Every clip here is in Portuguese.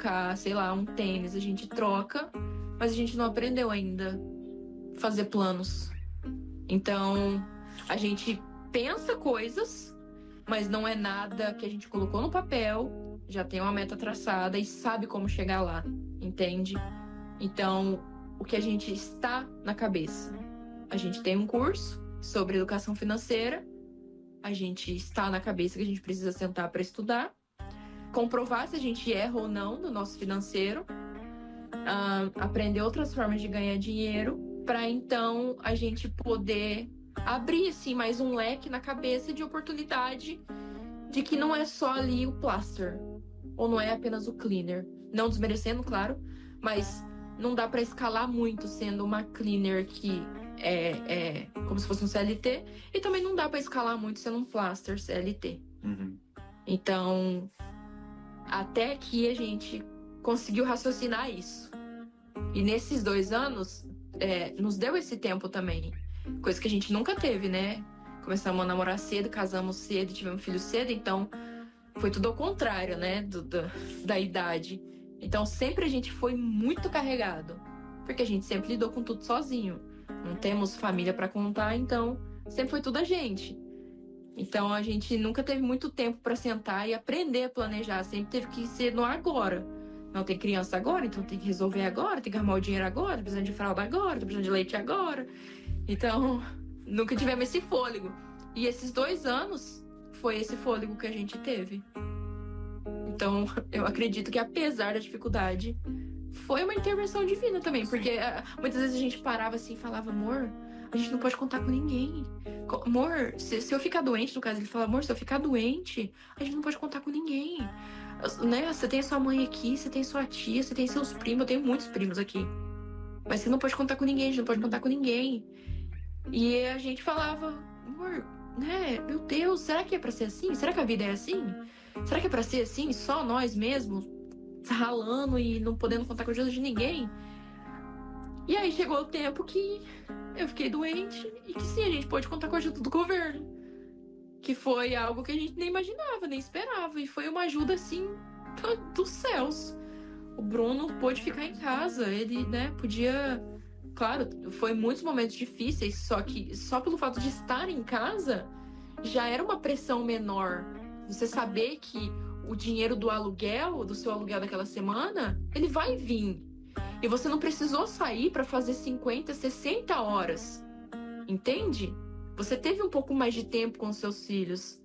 trocar, sei lá, um tênis, a gente troca, mas a gente não aprendeu ainda a fazer planos. Então, a gente pensa coisas, mas não é nada que a gente colocou no papel, já tem uma meta traçada e sabe como chegar lá, entende? Então, o que a gente está na cabeça? A gente tem um curso sobre educação financeira, a gente está na cabeça que a gente precisa sentar para estudar, comprovar se a gente erra ou não no nosso financeiro, aprender outras formas de ganhar dinheiro, para então a gente poder abrir assim, mais um leque na cabeça de oportunidade de que não é só ali o plaster, ou não é apenas o cleaner. Não desmerecendo, claro, mas não dá para escalar muito sendo uma cleaner que é como se fosse um CLT, e também não dá para escalar muito sendo um plaster CLT. Uhum. Então, até que a gente conseguiu raciocinar isso. E nesses 2 anos, nos deu esse tempo também. Coisa que a gente nunca teve, né? Começamos a namorar cedo, casamos cedo, tivemos filho cedo, então foi tudo ao contrário, né? Da idade. Então sempre a gente foi muito carregado, porque a gente sempre lidou com tudo sozinho. Não temos família para contar, então sempre foi tudo a gente. Então a gente nunca teve muito tempo para sentar e aprender a planejar. Sempre teve que ser no agora. Não tem criança agora, então tem que resolver agora, tem que arrumar o dinheiro agora, tô precisando de fralda agora, tô precisando de leite agora. Então, nunca tivemos esse fôlego. E esses 2 anos foi esse fôlego que a gente teve. Então, eu acredito que apesar da dificuldade, foi uma intervenção divina também. Porque muitas vezes a gente parava assim e falava, amor, a gente não pode contar com ninguém. Amor, se eu ficar doente, no caso, ele fala, amor, se eu ficar doente, a gente não pode contar com ninguém. Né? Você tem a sua mãe aqui, você tem sua tia, você tem seus primos, eu tenho muitos primos aqui. Mas você não pode contar com ninguém, a gente não pode contar com ninguém. E a gente falava, amor, né? Meu Deus, será que é pra ser assim? Será que a vida é assim? Será que é pra ser assim? Só nós mesmos, ralando e não podendo contar com a ajuda de ninguém? E aí chegou o tempo que eu fiquei doente e que sim, a gente pôde contar com a ajuda do governo. Que foi algo que a gente nem imaginava, nem esperava. E foi uma ajuda, assim, dos céus. O Bruno pôde ficar em casa. Ele, né, podia... Claro, foi muitos momentos difíceis, só que só pelo fato de estar em casa já era uma pressão menor. Você saber que o dinheiro do aluguel, do seu aluguel daquela semana, ele vai vir. E você não precisou sair para fazer 50, 60 horas. Entende? Você teve um pouco mais de tempo com os seus filhos.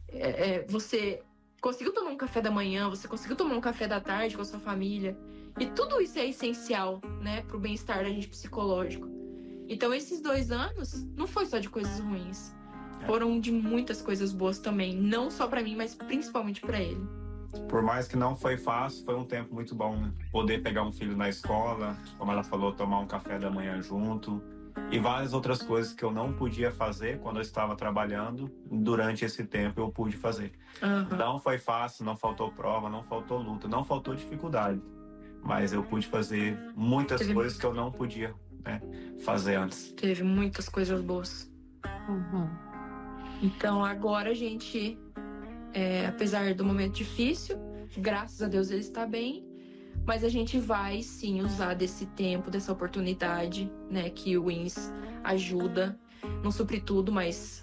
Você conseguiu tomar um café da manhã, você conseguiu tomar um café da tarde com a sua família. E tudo isso é essencial, né, pro bem-estar da gente psicológico. Então, esses 2 anos não foi só de coisas ruins. Foram de muitas coisas boas também. Não só pra mim, mas principalmente pra ele. Por mais que não foi fácil, foi um tempo muito bom, né? Poder pegar um filho na escola, como ela falou, tomar um café da manhã junto. E várias outras coisas que eu não podia fazer quando eu estava trabalhando, durante esse tempo eu pude fazer. Uhum. Não foi fácil, não faltou prova, não faltou luta, não faltou dificuldade. Mas eu pude fazer muitas coisas que eu não podia, né, fazer antes. Teve muitas coisas boas. Uhum. Então agora a gente, apesar do momento difícil, graças a Deus ele está bem, mas a gente vai sim usar desse tempo, dessa oportunidade, né, que o WINS ajuda. Não supre tudo, mas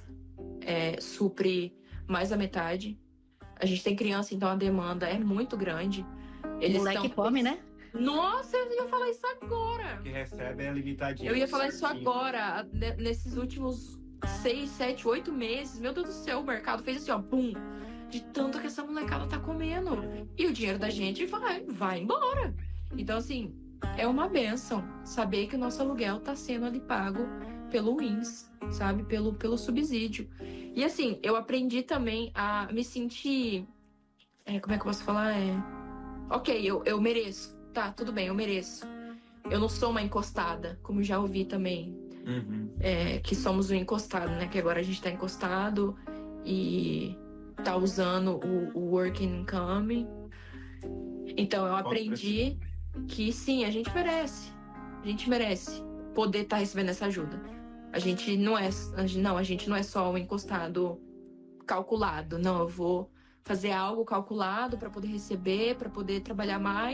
supre mais da metade. A gente tem criança, então a demanda é muito grande. Eles moleque come, né? Nossa, eu ia falar isso agora. O que recebe é limitadinho. Eu ia falar isso agora. Nesses últimos 6, 7, 8 meses, meu Deus do céu, o mercado fez assim, ó, pum, de tanto que essa molecada tá comendo. E o dinheiro da gente vai embora. Então, assim, é uma bênção saber que o nosso aluguel tá sendo ali pago pelo WINS, sabe? Pelo subsídio. E assim, eu aprendi também a me sentir... como é que eu posso falar? Ok, eu mereço. Tá, tudo bem, eu mereço. Eu não sou uma encostada, como já ouvi também. Uhum. Que somos um encostado, né? Que agora a gente tá encostado e tá usando o working income. Então eu aprendi que sim, a gente merece. A gente merece poder estar recebendo essa ajuda. A gente não é só um encostado calculado. Não, eu vou fazer algo calculado para poder receber, para poder trabalhar mais.